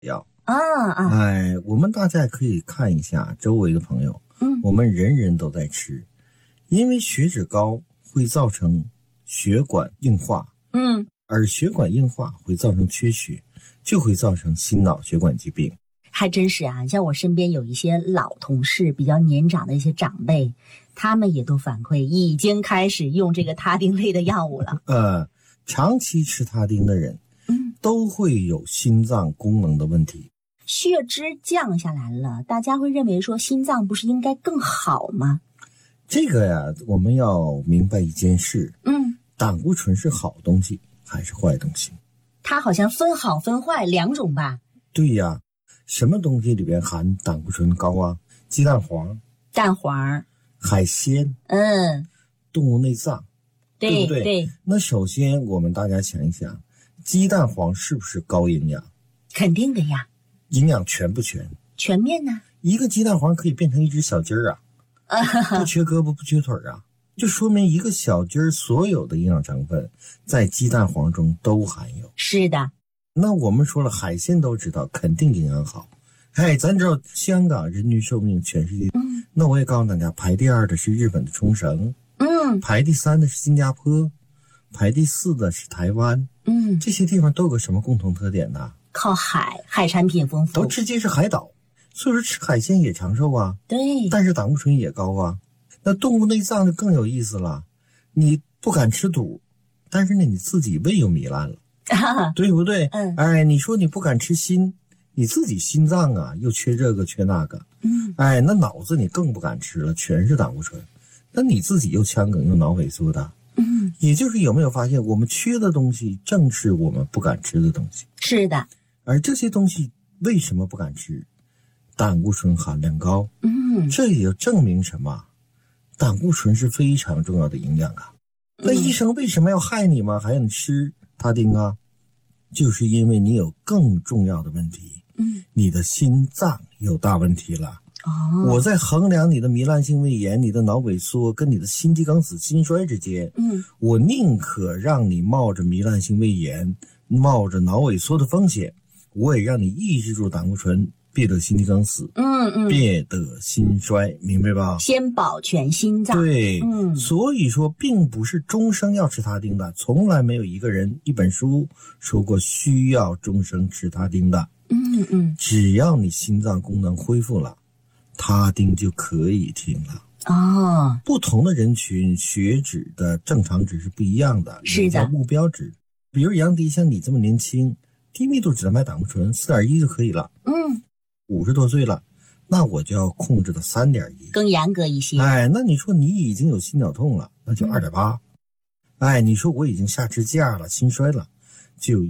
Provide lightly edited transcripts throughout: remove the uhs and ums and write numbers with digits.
药啊。 我们大家可以看一下周围的朋友，我们人人都在吃，因为血脂高会造成血管硬化，而血管硬化会造成缺血，就会造成心脑血管疾病。 还真是啊，像我身边有一些老同事，比较年长的一些长辈，他们也都反馈已经开始用这个他汀类的药物了。 长期吃他汀的人，都会有心脏功能的问题。 血脂降下来了，大家会认为说心脏不是应该更好吗？ 这个呀，我们要明白一件事，胆固醇是好东西还是坏东西？ 它好像分好分坏两种吧？ 对呀，什么东西里边含胆固醇高啊？鸡蛋黄、 蛋黄、 海鲜，动物内脏，对不对？ 对。 那首先我们大家想一想，鸡蛋黄是不是高营养？ 肯定的呀。 营养全不全？ 全面呢。 一个鸡蛋黄可以变成一只小鸡儿不缺胳膊不缺腿啊，就说明一个小鸡儿所有的营养成分在鸡蛋黄中都含有。 是的。 那我们说了，海鲜都知道肯定营养好。咱知道香港人均寿命全世界，那我也告诉大家，排第2的是日本的冲绳，排第3的是新加坡，排第4的是台湾，这些地方都有个什么共同特点呢？ 靠海产品丰富， 都直接是海岛，所以说吃海鲜也长寿啊。 对， 但是胆固醇也高啊。那动物内脏就更有意思了，你不敢吃肚，但是呢你自己胃又糜烂了，对不对？你说你不敢吃心，你自己心脏啊又缺这个缺那个，那脑子你更不敢吃了，全是胆固醇，那你自己又腔梗又脑萎缩的。也就是有没有发现，我们缺的东西正是我们不敢吃的东西。 是的。 而这些东西为什么不敢吃？胆固醇含量高。这也就证明什么？胆固醇是非常重要的营养啊。那医生为什么要害你吗？还让你吃他汀啊？就是因为你有更重要的问题，你的心脏有大问题了。我在衡量你的糜烂性胃炎、你的脑萎缩跟你的心肌梗死、心衰之间，我宁可让你冒着糜烂性胃炎、冒着脑萎缩的风险，我也让你抑制住胆固醇，别得心肌梗死，别得心衰，明白吧？ 先保全心脏。 对，所以说并不是终生要吃他汀的，从来没有一个人一本书说过需要终生吃他汀的。只要你心脏功能恢复了，他汀就可以停了。不同的人群血脂的正常值是不一样的， 是的， 目标值。比如杨迪像你这么年轻，低密度脂蛋白胆固醇 4.1 就可以了。50多岁了，那我就要控制到 3.1， 更严格一些。 那你说你已经有心绞痛了，那就 2.8。你说我已经下支架了，心衰了，就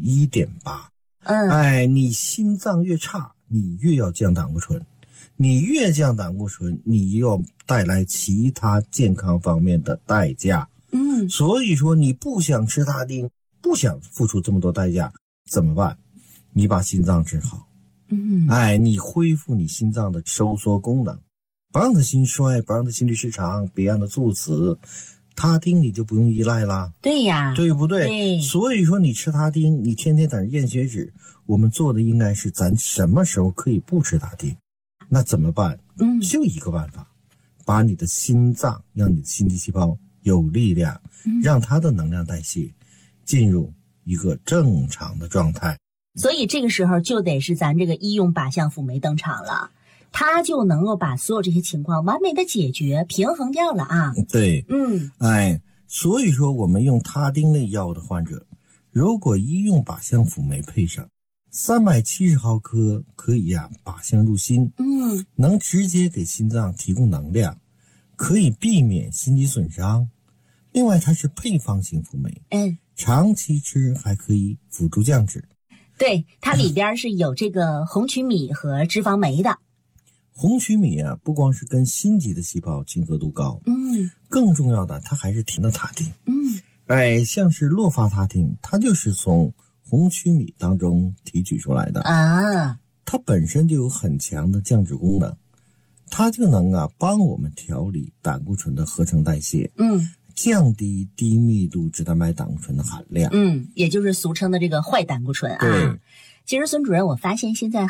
1.8。你心脏越差，你越要降胆固醇，你越降胆固醇，你又要带来其他健康方面的代价。所以说你不想吃他汀，不想付出这么多代价，怎么办？你把心脏治好。你恢复你心脏的收缩功能，不让它心衰，不让它心律失常，别让它猝死，他汀你就不用依赖了。 对呀， 对不对？ 对。 所以说你吃他汀，你天天等着验血脂，我们做的应该是咱什么时候可以不吃他汀？那怎么办？就一个办法，把你的心脏，让你的心肌细胞有力量，让它的能量代谢进入一个正常的状态。 所以这个时候就得是咱这个医用靶向辅酶登场了，它就能够把所有这些情况完美的解决，平衡掉了啊。 对，所以说我们用他汀类药的患者，如果医用靶向辅酶配上370毫克，可以靶向入心，能直接给心脏提供能量，可以避免心肌损伤。另外它是配方型辅酶，长期吃还可以辅助降脂。 对，它里边是有这个红曲米和脂肪酶的。 红曲米不光是跟心肌的细胞亲和度高，更重要的它还是甜的他汀。像是洛发他汀，它就是从红曲米当中提取出来的它本身就有很强的降脂功能，它就能帮我们调理胆固醇的合成代谢，降低低密度脂蛋白胆固醇的含量， 也就是俗称的这个坏胆固醇啊。 对， 其实孙主任，我发现现在